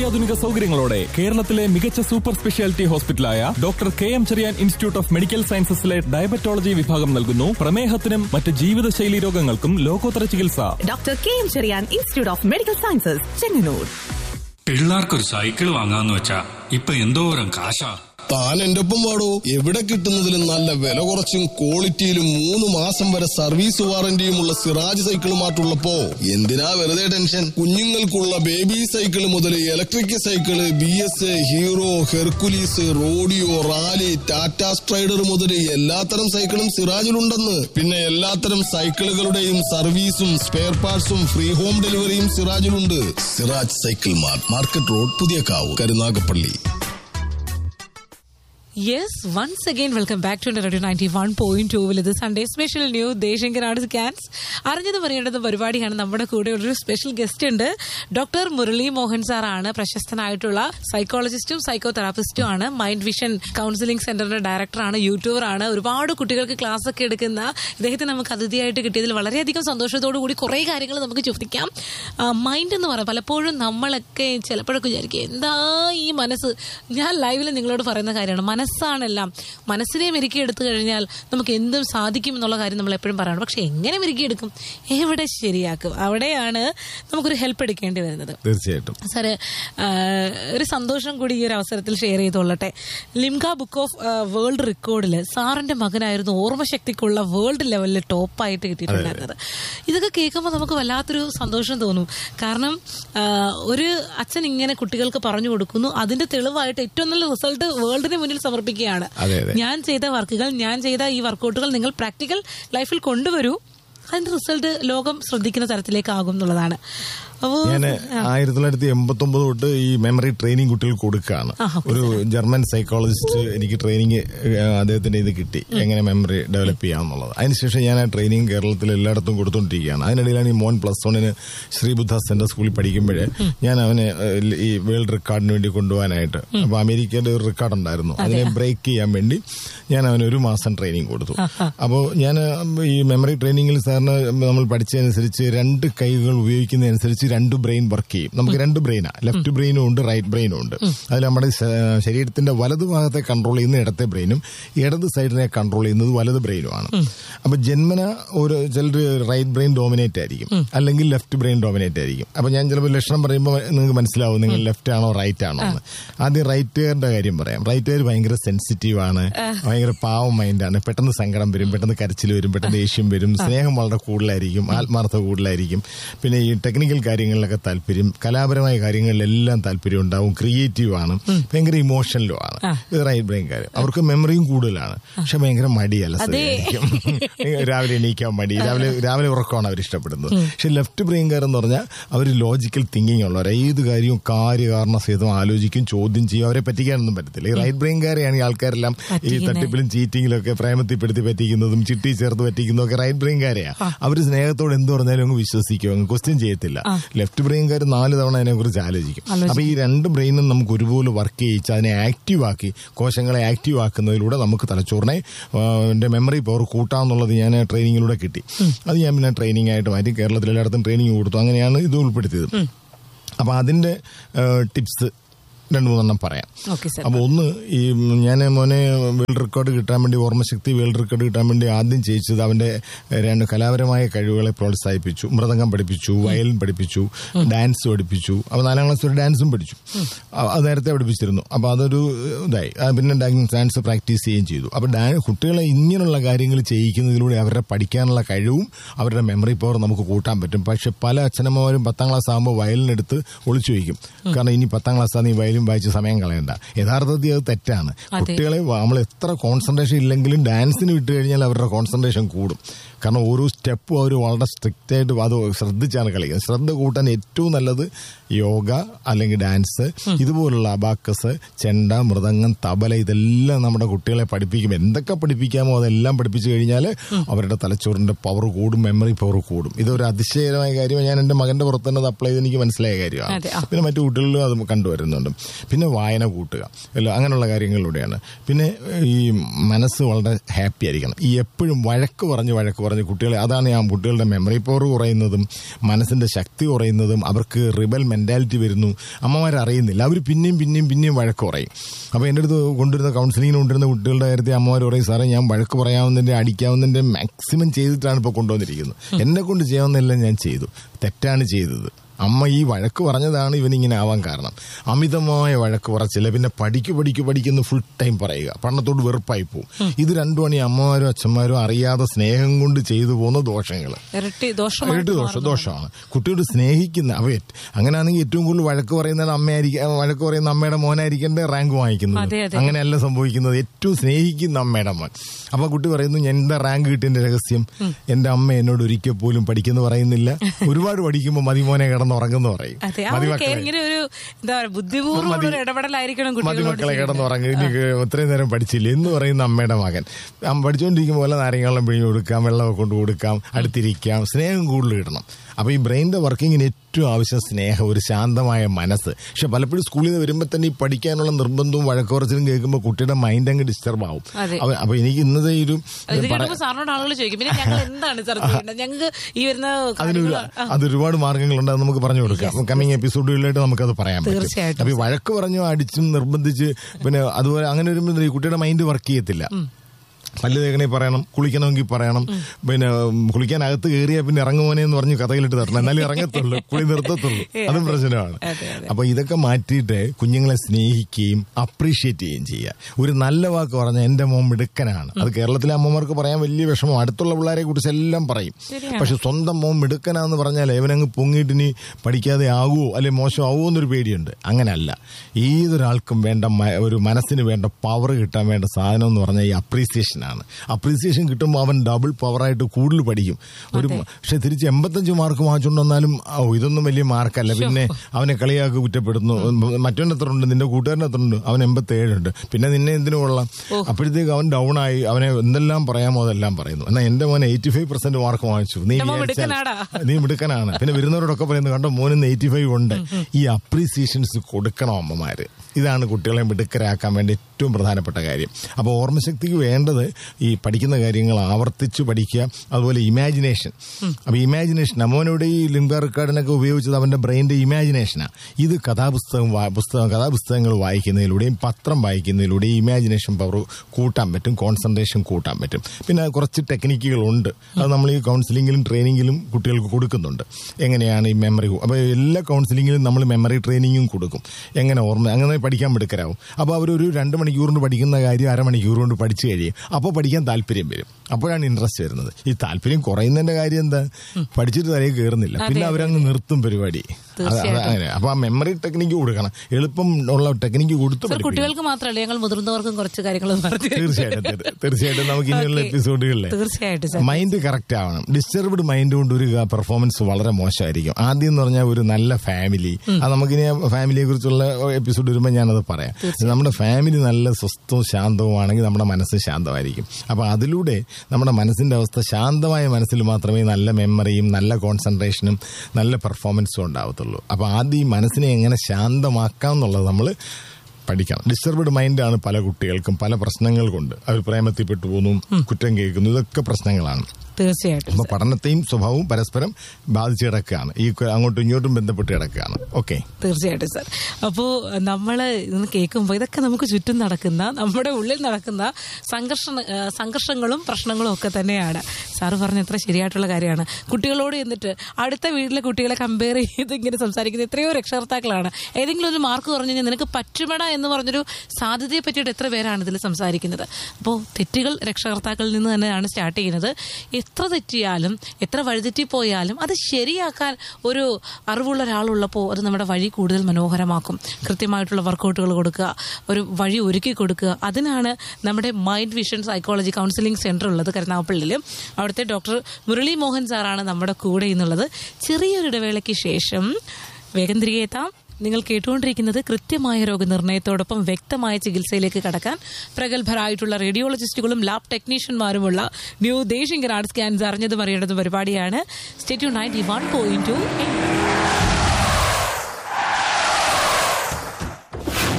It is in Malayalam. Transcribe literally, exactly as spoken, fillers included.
അത്യാധുനിക സൗകര്യങ്ങളോടെ കേരളത്തിലെ മികച്ച super speciality ഹോസ്പിറ്റലായ doctor K M Cherian institute of medical സയൻസസിലെ diabetology വിഭാഗം നൽകുന്നു പ്രമേഹത്തിനും മറ്റ് ജീവിതശൈലി രോഗങ്ങൾക്കും ലോകോത്തര ചികിത്സ. Doctor K M Cherian institute of medical sciences, Chengannur. പിള്ളേർക്കൊരു cycle വാങ്ങാന്ന് വെച്ചാ ഇപ്പൊ എന്തോരം കാശാ. താൻ എന്റെ ഒപ്പം വാടോ. എവിടെ കിട്ടുന്നതിലും നല്ല വില കുറച്ചും ക്വാളിറ്റിയിലും മൂന്ന് മാസം വരെ സർവീസ് വാറന്റിയുമുള്ള സിറാജ് സൈക്കിൾ മാറ്റുള്ളപ്പോ എന്തിനാ വെറുതെ ടെൻഷൻ? കുഞ്ഞുങ്ങൾക്കുള്ള ബേബി സൈക്കിൾ മുതൽ electric cycle, B S, hero, Hercules, rodeo, rally, Tata strider മുതൽ എല്ലാത്തരം സൈക്കിളും സിറാജിലുണ്ടെന്ന്. പിന്നെ എല്ലാത്തരം സൈക്കിളുകളുടെയും സർവീസും സ്പെയർ പാർട്സും ഫ്രീ ഹോം ഡെലിവറിയും സിറാജിലുണ്ട്. Siraj cycle mart, market road, പുതിയ കാവ്, Karunagappally. Yes, once again welcome back to Radio ninety-one point two. ഇത് സൺഡേ സ്പെഷ്യൽ ന്യൂ ദേശങ്കനാട് ക്യാൻസ് അറിഞ്ഞത് പറയേണ്ടത് പരിപാടിയാണ്. നമ്മുടെ കൂടെ ഒരു സ്പെഷ്യൽ ഗസ്റ്റ് ഉണ്ട്. ഡോക്ടർ മുരളി മോഹൻ സാറാണ്. പ്രശസ്തനായിട്ടുള്ള സൈക്കോളജിസ്റ്റും സൈക്കോ തെറാപ്പിസ്റ്റും ആണ്. മൈൻഡ് വിഷൻ കൌൺസിലിംഗ് സെന്ററിന്റെ ഡയറക്ടറാണ്, യൂട്യൂബറാണ്. ഒരുപാട് കുട്ടികൾക്ക് ക്ലാസ് ഒക്കെ എടുക്കുന്ന ഇദ്ദേഹത്തെ നമുക്ക് അതിഥിയായിട്ട് കിട്ടിയതിൽ വളരെയധികം സന്തോഷത്തോടു കൂടി കുറേ കാര്യങ്ങൾ നമുക്ക് ചോദിക്കാം. മൈൻഡ് എന്ന് പറയാം, പലപ്പോഴും നമ്മളൊക്കെ ചിലപ്പോഴൊക്കെ വിചാരിക്കും എന്താ ഈ മനസ്സ്. ഞാൻ ലൈവിൽ നിങ്ങളോട് പറയുന്ന കാര്യമാണ്, മനസ്സാണെല്ലാം. മനസ്സിനെ മെരുക്കിയെടുത്തു കഴിഞ്ഞാൽ നമുക്ക് എന്തും സാധിക്കും എന്നുള്ള കാര്യം നമ്മൾ എപ്പോഴും പറയണം. പക്ഷെ എങ്ങനെ മെരുക്കിയെടുക്കും, എവിടെ ശരിയാക്കും, അവിടെയാണ് നമുക്കൊരു ഹെൽപ്പ് എടുക്കേണ്ടി വരുന്നത്. തീർച്ചയായിട്ടും സാറ്, ഒരു സന്തോഷം കൂടി ഈ ഒരു അവസരത്തിൽ share ചെയ്തോളട്ടെ. Limca book of world റെക്കോർഡിൽ സാറിന്റെ മകനായിരുന്നു ഓർമ്മശക്തിക്കുള്ള വേൾഡ് ലെവലിൽ ടോപ്പായിട്ട് കിട്ടിയിട്ടുണ്ടായിരുന്നത്. ഇതൊക്കെ കേൾക്കുമ്പോൾ നമുക്ക് വല്ലാത്തൊരു സന്തോഷം തോന്നും. കാരണം ഒരു അച്ഛൻ ഇങ്ങനെ കുട്ടികൾക്ക് പറഞ്ഞു കൊടുക്കുന്നു, അതിന്റെ തെളിവായിട്ട് ഏറ്റവും നല്ല റിസൾട്ട് വേൾഡിന് മുന്നിൽ സമർപ്പിക്കുകയാണ്. ഞാൻ ചെയ്ത വർക്കുകൾ, ഞാൻ ചെയ്ത ഈ വർക്കൗട്ടുകൾ നിങ്ങൾ പ്രാക്ടിക്കൽ ലൈഫിൽ കൊണ്ടുവരൂ, അതിന്റെ റിസൾട്ട് ലോകം ശ്രദ്ധിക്കുന്ന തരത്തിലേക്കാകും എന്നുള്ളതാണ്. ഞാൻ ആയിരത്തി തൊള്ളായിരത്തി എൺപത്തി ഒമ്പത് തൊട്ട് ഈ മെമ്മറി ട്രെയിനിങ് കുട്ടികൾക്ക് കൊടുക്കുകയാണ്. ഒരു ജർമ്മൻ സൈക്കോളജിസ്റ്റ് എനിക്ക് ട്രെയിനിങ് അദ്ദേഹത്തിന്റെ ഇത് കിട്ടി, എങ്ങനെ മെമ്മറി ഡെവലപ്പ് ചെയ്യാമെന്നുള്ളത്. അതിനുശേഷം ഞാൻ ആ ട്രെയിനിങ് കേരളത്തിൽ എല്ലായിടത്തും കൊടുത്തുകൊണ്ടിരിക്കുകയാണ്. അതിനിടയിലാണ് ഈ മോൻ പ്ലസ് വണ്ണിന് ശ്രീബുദ്ധ സെന്റർ സ്കൂളിൽ പഠിക്കുമ്പോഴേ ഞാൻ അവനെ ഈ വേൾഡ് റെക്കോർഡിന് വേണ്ടി കൊണ്ടുപോകാനായിട്ട്, അപ്പൊ അമേരിക്കയുടെ ഒരു റെക്കോർഡ് ഉണ്ടായിരുന്നു, അതിനെ ബ്രേക്ക് ചെയ്യാൻ വേണ്ടി ഞാൻ അവന് ഒരു മാസം ട്രെയിനിങ് കൊടുത്തു. അപ്പോൾ ഞാൻ ഈ മെമ്മറി ട്രെയിനിങ്ങിൽ സാറിന് നമ്മൾ പഠിച്ചതനുസരിച്ച് രണ്ട് കൈകൾ ഉപയോഗിക്കുന്നതനുസരിച്ച് രണ്ട് ബ്രെയിൻ വർക്ക് ചെയ്യും. നമുക്ക് രണ്ട് ബ്രെയിനാ, ലെഫ്റ്റ് ബ്രെയിനും ഉണ്ട്, റൈറ്റ് ബ്രെയിനും ഉണ്ട്. അതിൽ നമ്മുടെ ശരീരത്തിന്റെ വലതു ഭാഗത്തെ കൺട്രോൾ ചെയ്യുന്ന ഇടത്തെ ബ്രെയിനും ഇടത് സൈഡിനെ കൺട്രോൾ ചെയ്യുന്നത് വലത് ബ്രെയിനുമാണ്. അപ്പൊ ജന്മന ഒരു ചിലർ റൈറ്റ് ബ്രെയിൻ ഡോമിനേറ്റ് ആയിരിക്കും, അല്ലെങ്കിൽ ലെഫ്റ്റ് ബ്രെയിൻ ഡോമിനേറ്റ് ആയിരിക്കും. അപ്പൊ ഞാൻ ചിലപ്പോൾ ലക്ഷണം പറയുമ്പോൾ നിങ്ങൾക്ക് മനസ്സിലാവും നിങ്ങൾ ലെഫ്റ്റ് ആണോ റൈറ്റ് ആണോ എന്ന്. ആദ്യം റൈറ്റുകാരുടെ കാര്യം പറയാം. റൈറ്റുകാർ ഭയങ്കര സെൻസിറ്റീവ് ആണ്, ഭയങ്കര പാവം മൈൻഡാണ്. പെട്ടെന്ന് സങ്കടം വരും, പെട്ടെന്ന് കരച്ചിൽ വരും, പെട്ടെന്ന് ദേഷ്യം വരും, സ്നേഹം വളരെ കൂടുതലായിരിക്കും, ആത്മാർത്ഥത കൂടുതലായിരിക്കും. പിന്നെ ഈ ടെക്നിക്കൽ കാര്യങ്ങളിലൊക്കെ താല്പര്യം, കലാപരമായ കാര്യങ്ങളിലെല്ലാം താല്പര്യം ഉണ്ടാവും, ക്രിയേറ്റീവ് ആണ്, ഭയങ്കര ഇമോഷണലും ആണ്. ഇത് റൈറ്റ് ബ്രെയിൻ കാര്യം. അവർക്ക് മെമ്മറിയും കൂടുതലാണ്, പക്ഷെ ഭയങ്കര മടിയല്ല, രാവിലെ എണീക്കാൻ മടി, രാവിലെ രാവിലെ ഉറക്കമാണ് അവർ ഇഷ്ടപ്പെടുന്നത്. പക്ഷെ ലെഫ്റ്റ് ബ്രെയിൻകാരെന്ന് പറഞ്ഞാൽ അവർ ലോജിക്കൽ തിങ്കിങ് ഉള്ളവർ, ഏത് കാര്യവും കാര്യകാരണസഹിതം ആലോചിക്കും, ചോദ്യം ചെയ്യും, അവരെ പറ്റിക്കാനൊന്നും പറ്റത്തില്ല. ഈ റൈറ്റ് ബ്രെയിൻകാരെയാണ് ഈ ആൾക്കാരെല്ലാം ഈ തട്ടിപ്പിലും ചീറ്റിങ്ങിലും ഒക്കെ പ്രേമത്തിൽപ്പെടുത്തി പറ്റിക്കുന്നതും ചിട്ടി ചേർത്ത് പറ്റിക്കുന്നതും ഒക്കെ റൈറ്റ് ബ്രെയിൻകാരെയാണ്. അവർ സ്നേഹത്തോട് എന്ത് പറഞ്ഞാലും അങ്ങ് വിശ്വസിക്കും, അങ്ങ് ക്വസ്റ്റ്യൻ ചെയ്യത്തില്ല. ലെഫ്റ്റ് ബ്രെയിൻകാർ നാല് തവണ അതിനെ കുറിച്ച് ആലോചിക്കും. അപ്പൊ ഈ രണ്ട് ബ്രെയിനും നമുക്ക് ഒരുപോലെ വർക്ക് ചെയ്യിച്ച് അതിനെ ആക്റ്റീവ് ആക്കി, കോശങ്ങളെ ആക്റ്റീവ് ആക്കുന്നതിലൂടെ നമുക്ക് തലച്ചോറിനെ മെമ്മറി പവർ കൂട്ടാമെന്നുള്ളത് ഞാൻ ട്രെയിനിങ്ങിലൂടെ കിട്ടി. അത് ഞാൻ പിന്നെ ട്രെയിനിങ് ആയിട്ട് മാറ്റി കേരളത്തിൽ എല്ലായിടത്തും ട്രെയിനിങ് കൊടുത്തു. അങ്ങനെയാണ് ഇത് ഉൾപ്പെടുത്തിയത്. അപ്പൊ അതിന്റെ ടിപ്സ് രണ്ട് മൂന്നെണ്ണം പറയാം. അപ്പൊ ഒന്ന്, ഈ ഞാൻ മോനെ വേൾഡ് റെക്കോർഡ് കിട്ടാൻ വേണ്ടി, ഓർമ്മശക്തി വേൾഡ് റെക്കോർഡ് കിട്ടാൻ വേണ്ടി ആദ്യം ചെയ്യിച്ചത് അവന്റെ രണ്ട് കലാപരമായ കഴിവുകളെ പ്രോത്സാഹിപ്പിച്ചു. മൃദംഗം പഠിപ്പിച്ചു, വയലിൻ പഠിപ്പിച്ചു, ഡാൻസ് പഠിപ്പിച്ചു. അപ്പൊ നാലാം ക്ലാസ് വരെ ഡാൻസും പഠിച്ചു. അത് നേരത്തെ പഠിപ്പിച്ചിരുന്നു. അപ്പൊ അതൊരു ഇതായി. പിന്നെ ഡാൻസ് പ്രാക്ടീസ് ചെയ്യുകയും ചെയ്തു. അപ്പൊ കുട്ടികളെ ഇങ്ങനെയുള്ള കാര്യങ്ങൾ ചെയ്യിക്കുന്നതിലൂടെ അവരുടെ പഠിക്കാനുള്ള കഴിവും അവരുടെ മെമ്മറി പവർ നമുക്ക് കൂട്ടാൻ പറ്റും. പക്ഷെ പല അച്ഛനമ്മമാരും പത്താം ക്ലാസ് ആകുമ്പോൾ വയലിനെടുത്ത് ഒളിച്ചു വയ്ക്കും. കാരണം ഇനി പത്താം ക്ലാസ് ആണ്, നീ വയലിൻ വായിച്ച് സമയം കളയണ്ട. യഥാർത്ഥത്തിൽ അത് തെറ്റാണ്. കുട്ടികളെ നമ്മൾ എത്ര കോൺസെൻട്രേഷൻ ഇല്ലെങ്കിലും ഡാൻസിന് വിട്ടു കഴിഞ്ഞാൽ അവരുടെ കോൺസെൻട്രേഷൻ കൂടും. കാരണം ഓരോ സ്റ്റെപ്പും അവർ വളരെ സ്ട്രിക്റ്റ് ആയിട്ട് അത് ശ്രദ്ധിച്ചാണ് കളിക്കുന്നത്. ശ്രദ്ധ കൂട്ടാൻ ഏറ്റവും നല്ലത് യോഗ അല്ലെങ്കിൽ ഡാൻസ്, ഇതുപോലുള്ള അബാക്കസ്, ചെണ്ട, മൃദംഗം, തബല, ഇതെല്ലാം നമ്മുടെ കുട്ടികളെ പഠിപ്പിക്കും. എന്തൊക്കെ പഠിപ്പിക്കാമോ അതെല്ലാം പഠിപ്പിച്ചു കഴിഞ്ഞാൽ അവരുടെ തലച്ചോറിന്റെ പവർ കൂടും, മെമ്മറി പവർ കൂടും. ഇതൊരു അതിശയകരമായ കാര്യമാണ്. ഞാൻ എന്റെ മകന്റെ പുറത്ത് തന്നെ അത് അപ്ലൈ ചെയ്ത് എനിക്ക് മനസ്സിലായ കാര്യമാണ്. പിന്നെ മറ്റു കുട്ടികളിലും അത് കണ്ടുവരുന്നുണ്ട്. പിന്നെ വായന കൂട്ടുക, അല്ല അങ്ങനെയുള്ള കാര്യങ്ങളിലൂടെയാണ്. പിന്നെ ഈ മനസ്സ് വളരെ ഹാപ്പി ആയിരിക്കണം. ഈ എപ്പോഴും വഴക്ക് പറഞ്ഞ് വഴക്ക് പറഞ്ഞ് പറഞ്ഞു കുട്ടികളെ, അതാണ് ഞാൻ കുട്ടികളുടെ മെമ്മറി പവർ കുറയുന്നതും മനസ്സിന്റെ ശക്തി കുറയുന്നതും, അവർക്ക് റിബൽ മെന്റാലിറ്റി വരുന്നു. അമ്മമാർ അറിയുന്നില്ല, അവർ പിന്നെയും പിന്നെയും പിന്നെയും വഴക്ക് പറയും. അപ്പോൾ എൻ്റെ അടുത്ത് കൊണ്ടുവരുന്ന കൗൺസിലിങ്ങിന് കൊണ്ടുവരുന്ന കുട്ടികളുടെ കാര്യത്തിൽ അമ്മമാർ പറയും, സാറേ ഞാൻ വഴക്ക് പറയാവുന്നതിന്റെ അടിക്കാവുന്നതിന്റെ മാക്സിമം ചെയ്തിട്ടാണ് ഇപ്പോൾ കൊണ്ടുവന്നിരിക്കുന്നത്. എന്നെ കൊണ്ട് ചെയ്യാവുന്നതെല്ലാം ഞാൻ ചെയ്തു, തെറ്റാണ് ചെയ്തത്. അമ്മ ഈ വഴക്ക് പറഞ്ഞതാണ് ഇവനിങ്ങനെ ആവാൻ കാരണം. അമിതമായ വഴക്ക് പറച്ചില്ല, പിന്നെ പഠിക്കു പഠിക്കു പഠിക്കുന്ന ഫുൾ ടൈം പറയുക, പഠനത്തോട് വെറുപ്പായി പോവും. ഇത് രണ്ടുമാണ് ഈ അമ്മമാരും അച്ഛന്മാരും അറിയാതെ സ്നേഹം കൊണ്ട് ചെയ്തു പോകുന്ന ദോഷങ്ങൾ. ഇരട്ടി ദോഷ ദോഷമാണ്. കുട്ടിയോട് സ്നേഹിക്കുന്ന അവ അങ്ങനെയാണെങ്കിൽ ഏറ്റവും കൂടുതൽ വഴക്ക് പറയുന്ന അമ്മയായിരിക്കും, വഴക്ക് പറയുന്ന അമ്മയുടെ മോനായിരിക്കേണ്ട റാങ്ക് വാങ്ങിക്കുന്നത്. അങ്ങനെയല്ല സംഭവിക്കുന്നത്. ഏറ്റവും സ്നേഹിക്കുന്ന അമ്മയുടെ മോൻ. അപ്പൊ കുട്ടി പറയുന്നു, എന്താ റാങ്ക് കിട്ടിയതിന്റെ രഹസ്യം? എന്റെ അമ്മ എന്നോട് ഒരിക്കൽ പോലും പഠിക്കുന്നു പറയുന്നില്ല, ഒരുപാട് പഠിക്കുമ്പോൾ മതിമോനെ കിടന്ന് ഉറങ്ങുന്നു പറയും. മതിമക്കളെ കിടന്നുറങ്ങും, എനിക്ക് ഇത്രയും നേരം പഠിച്ചില്ല എന്ന് പറയുന്ന അമ്മയുടെ മകൻ. പഠിച്ചുകൊണ്ടിരിക്കുമ്പോൾ പോലെ നാരങ്ങളും പിഴിഞ്ഞു കൊടുക്കാം, വെള്ളമൊക്കെ കൊണ്ട് കൊടുക്കാം, അടുത്തിരിക്കാം, സ്നേഹം കൂടുതൽ കിട്ടണം. അപ്പൊ ഈ ബ്രെയിനിന്റെ വർക്കിങ്ങിന് ഏറ്റവും ആവശ്യം സ്നേഹം, ഒരു ശാന്തമായ മനസ്സ്. പക്ഷെ പലപ്പോഴും സ്കൂളിൽ നിന്ന് വരുമ്പോൾ തന്നെ ഈ പഠിക്കാനുള്ള നിർബന്ധവും വഴക്കുറച്ചിലും കേൾക്കുമ്പോൾ കുട്ടിയുടെ മൈൻഡ് അങ്ങ് ഡിസ്റ്റർബ് ആവും. അപ്പൊ എനിക്ക് ഇന്നത്തെ ഒരു അത് ഒരുപാട് മാർഗങ്ങളുണ്ട്, അത് നമുക്ക് പറഞ്ഞു കൊടുക്കാം. കമ്മിങ് എപ്പിസോഡുകളിലായിട്ട് നമുക്കത് പറയാൻ പറ്റും. അപ്പൊ ഈ വഴക്ക് പറഞ്ഞു അടിച്ചും നിർബന്ധിച്ച് പിന്നെ അതുപോലെ അങ്ങനെ വരുമ്പോൾ ഈ കുട്ടിയുടെ മൈൻഡ് വർക്ക് ചെയ്യത്തില്ല. പല്ല് തേക്കണേ പറയണം, കുളിക്കണമെങ്കിൽ പറയണം, പിന്നെ കുളിക്കാനകത്ത് കയറിയാൽ പിന്നെ ഇറങ്ങുമോനെ എന്ന് പറഞ്ഞ് കഥയിലിട്ട് തരണം, എന്നാലും ഇറങ്ങത്തുള്ളൂ, കുളി നിർത്തത്തുള്ളൂ. അതും പ്രശ്നമാണ്. അപ്പൊ ഇതൊക്കെ മാറ്റിയിട്ട് കുഞ്ഞുങ്ങളെ സ്നേഹിക്കുകയും അപ്രീഷിയേറ്റ് ചെയ്യുകയും ചെയ്യുക. ഒരു നല്ല വാക്ക് പറഞ്ഞാൽ എന്റെ മോൻ മിടുക്കനാണ്. അത് കേരളത്തിലെ അമ്മമാർക്ക് പറയാൻ വലിയ വിഷമം. അടുത്തുള്ള പിള്ളേരെ കുറിച്ച് എല്ലാം പറയും. പക്ഷെ സ്വന്തം മോൻ മിടുക്കനാന്ന് പറഞ്ഞാൽ ഇവനങ്ങ് പൊങ്ങിയിട്ട് ഇനി പഠിക്കാതെ ആകുമോ അല്ലെ മോശം ആകുമോ എന്നൊരു പേടിയുണ്ട്. അങ്ങനല്ല. ഏതൊരാൾക്കും വേണ്ട ഒരു മനസ്സിന് വേണ്ട പവർ കിട്ടാൻ വേണ്ട സാധനം എന്ന് പറഞ്ഞാൽ ഈ അപ്രീസിയേഷൻ ആണ്. അപ്രീസിയേഷൻ കിട്ടുമ്പോൾ അവൻ ഡബിൾ പവറായിട്ട് കൂടുതൽ പഠിക്കും. ഒരു പക്ഷെ തിരിച്ച് എൺപത്തഞ്ച് മാർക്ക് വാങ്ങിച്ചുകൊണ്ട് വന്നാലും ഓ ഇതൊന്നും വലിയ മാർക്കല്ല, പിന്നെ അവനെ കളിയാക്കി കുറ്റപ്പെടുന്നു. മറ്റവൻ എത്ര ഉണ്ട്, നിന്റെ കൂട്ടുകാരൻ എത്ര ഉണ്ട്, അവൻ എൺപത്തി ഏഴുണ്ട്, പിന്നെ നിന്നെ എന്തിനു കൊള്ളാം. അപ്പോഴത്തേക്ക് അവൻ ഡൗൺ ആയി, അവനെ എന്തെല്ലാം പറയാമോ അതെല്ലാം പറയുന്നു. എന്നാൽ എന്റെ മോനെ എയ്റ്റി ഫൈവ് പെർസെന്റ് മാർക്ക് വാങ്ങിച്ചു, നീ നീ മിടുക്കനാണ്. പിന്നെ വരുന്നവരോടൊക്കെ പറയുന്നു, കണ്ടോ മോനിന്ന് എയ്റ്റി ഫൈവ് ഉണ്ട്. ഈ അപ്രീസിയേഷൻസ് കൊടുക്കണം അമ്മമാര്. ഇതാണ് കുട്ടികളെ മിടുക്കരാക്കാൻ വേണ്ടി ഏറ്റവും പ്രധാനപ്പെട്ട കാര്യം. അപ്പോൾ ഓർമ്മശക്തിക്ക് വേണ്ടത് ഈ പഠിക്കുന്ന കാര്യങ്ങൾ ആവർത്തിച്ച് പഠിക്കുക, അതുപോലെ ഇമാജിനേഷൻ. അപ്പൊ ഇമാജിനേഷൻ അമ്മോനോട് ഈ ലിംഗ റെക്കോർഡിനൊക്കെ ഉപയോഗിച്ചത് അവന്റെ ബ്രെയിന്റെ ഇമാജിനേഷനാണ്. ഇത് കഥാപുസ്തകം പുസ്തകം കഥാപുസ്തകങ്ങൾ വായിക്കുന്നതിലൂടെയും പത്രം വായിക്കുന്നതിലൂടെയും ഇമാജിനേഷൻ പവർ കൂട്ടാൻ പറ്റും, കോൺസെൻട്രേഷൻ കൂട്ടാൻ പറ്റും. പിന്നെ കുറച്ച് ടെക്നിക്കുകളുണ്ട്, അത് നമ്മൾ ഈ കൗൺസിലിംഗിലും ട്രെയിനിങ്ങിലും കുട്ടികൾക്ക് കൊടുക്കുന്നുണ്ട്. എങ്ങനെയാണ് ഈ മെമ്മറി, അപ്പോൾ എല്ലാ കൗൺസിലിംഗിലും നമ്മൾ മെമ്മറി ട്രെയിനിങ്ങും കൊടുക്കും. എങ്ങനെ ഓർമ്മ അങ്ങനെ പഠിക്കാൻ മിടുക്കരാവും. അപ്പോൾ അവരൊരു രണ്ട് മണിക്കൂർ കൊണ്ട് പഠിക്കുന്ന കാര്യം അരമണിക്കൂർ കൊണ്ട് പഠിച്ചു കഴിയും. അപ്പോൾ പഠിക്കാൻ താല്പര്യം വരും, അപ്പോഴാണ് ഇൻട്രസ്റ്റ് വരുന്നത്. ഈ താല്പര്യം കുറയുന്നതിന്റെ കാര്യം എന്താ, പഠിച്ചിട്ട് തലയിൽ കയറുന്നില്ല, പിന്നെ അവരങ്ങ് നിർത്തും പരിപാടി. അങ്ങനെ അപ്പൊ ആ മെമ്മറി ടെക്നിക്ക് കൊടുക്കണം, എളുപ്പം ഉള്ള ടെക്നിക്ക് കൊടുത്ത് കുട്ടികൾക്ക് മാത്രമല്ല ഞങ്ങൾ മുതിർന്നവർക്കും കുറച്ച് കാര്യങ്ങൾ തീർച്ചയായിട്ടും തീർച്ചയായിട്ടും നമുക്ക് ഇനിയുള്ള എപ്പിസോഡുകളിൽ തീർച്ചയായിട്ടും മൈൻഡ് കറക്റ്റ് ആവണം. ഡിസ്റ്റർബ്ഡ് മൈൻഡ് കൊണ്ട് ഒരു പെർഫോമൻസ് വളരെ മോശമായിരിക്കും. ആദ്യം എന്ന് പറഞ്ഞാൽ ഒരു നല്ല ഫാമിലി, അത് നമുക്കിനി ഫാമിലിയെ കുറിച്ചുള്ള എപ്പിസോഡ് വരുമ്പോൾ ഞാനത് പറയാം. നമ്മുടെ ഫാമിലി നല്ല സ്വസ്ഥവും ശാന്തവുമാണെങ്കിൽ നമ്മുടെ മനസ്സ് ശാന്തമായിരിക്കും. അപ്പൊ അതിലൂടെ നമ്മുടെ മനസ്സിന്റെ അവസ്ഥ ശാന്തമായ മനസ്സിൽ മാത്രമേ നല്ല മെമ്മറിയും നല്ല കോൺസെൻട്രേഷനും നല്ല പെർഫോമൻസും ഉണ്ടാവത്തുള്ളൂ. അപ്പൊ ആദ്യം ഈ മനസ്സിനെ എങ്ങനെ ശാന്തമാക്കാം എന്നുള്ളത് നമ്മൾ പഠിക്കണം. ഡിസ്റ്റർബ്ഡ് മൈൻഡാണ് പല കുട്ടികൾക്കും പല പ്രശ്നങ്ങൾ കൊണ്ട്. അവർ പ്രേമത്തിൽപ്പെട്ടു പോകുന്നു, കുറ്റം കേൾക്കുന്നു, ഇതൊക്കെ പ്രശ്നങ്ങളാണ്. തീർച്ചയായിട്ടും അപ്പൊ പഠനത്തെയും സ്വഭാവവും പരസ്പരം ബാധിച്ച് കിടക്കുകയാണ്, ഈ അങ്ങോട്ടും ഇങ്ങോട്ടും ബന്ധപ്പെട്ട് കിടക്കുകയാണ്. ഓക്കെ, തീർച്ചയായിട്ടും സാർ. അപ്പോൾ നമ്മൾ ഇന്ന് കേൾക്കുമ്പോൾ ഇതൊക്കെ നമുക്ക് ചുറ്റും നടക്കുന്ന, നമ്മുടെ ഉള്ളിൽ നടക്കുന്ന സംഘർഷ സംഘർഷങ്ങളും പ്രശ്നങ്ങളും ഒക്കെ തന്നെയാണ്. സാറ് പറഞ്ഞ എത്ര ശരിയായിട്ടുള്ള കാര്യമാണ്. കുട്ടികളോട് എന്നിട്ട് അടുത്ത വീട്ടിലെ കുട്ടികളെ കമ്പയർ ചെയ്ത് ഇങ്ങനെ സംസാരിക്കുന്ന എത്രയോ രക്ഷകർത്താക്കളാണ്. ഏതെങ്കിലും ഒരു മാർക്ക് പറഞ്ഞു കഴിഞ്ഞാൽ നിനക്ക് പറ്റുമടാ എന്ന് പറഞ്ഞൊരു സാധ്യതയെ പറ്റിയിട്ട് എത്ര പേരാണ് ഇതിൽ സംസാരിക്കുന്നത്. അപ്പോൾ തെറ്റുകൾ രക്ഷകർത്താക്കളിൽ നിന്ന് തന്നെയാണ് സ്റ്റാർട്ട് ചെയ്യുന്നത്. എത്ര തെറ്റിയാലും എത്ര വഴിതെറ്റിപ്പോയാലും അത് ശരിയാക്കാൻ ഒരു അറിവുള്ള ഒരാളുള്ളപ്പോൾ അത് നമ്മുടെ വഴി കൂടുതൽ മനോഹരമാക്കും. കൃത്യമായിട്ടുള്ള വർക്കൗട്ടുകൾ കൊടുക്കുക, ഒരു വഴി ഒരുക്കി കൊടുക്കുക. അതിനാണ് നമ്മുടെ mind vision psychology counselling centre ഉള്ളത് കരുനാഗപ്പള്ളിയിൽ. അവിടുത്തെ ഡോക്ടർ മുരളി മോഹൻ സാറാണ് നമ്മുടെ കൂടെ എന്നുള്ളത്. ചെറിയൊരു ഇടവേളയ്ക്ക് ശേഷം വേഗം തിരികെ എത്താം. നിങ്ങൾ കേട്ടുകൊണ്ടിരിക്കുന്നത് കൃത്യമായ രോഗനിർണയത്തോടൊപ്പം വ്യക്തമായ ചികിത്സയിലേക്ക് കടക്കാൻ പ്രഗത്ഭരായിട്ടുള്ള റേഡിയോളജിസ്റ്റുകളും ലാബ് ടെക്നീഷ്യന്മാരുമുള്ള ന്യൂ ദേശിംഗ് ആർട്സ് സ്കാൻസ് അറിഞ്ഞതും അറിയേണ്ടതും പരിപാടിയാണ്. സ്റ്റേറ്റ്യൂൺ നയൻറ്റി വൺ പോയിന്റ് ടു